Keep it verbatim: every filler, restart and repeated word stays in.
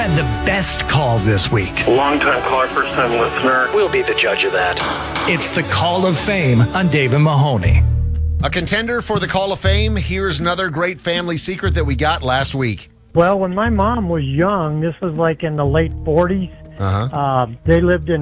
had the best call this week? Long-time caller, first-time listener. We'll be the judge of that. It's the Call of Fame on Dave and Mahoney. A contender for the Call of Fame. Here's another great family secret that we got last week. Well, when my mom was young, this was like in the late forties, Uh-huh. uh, they lived in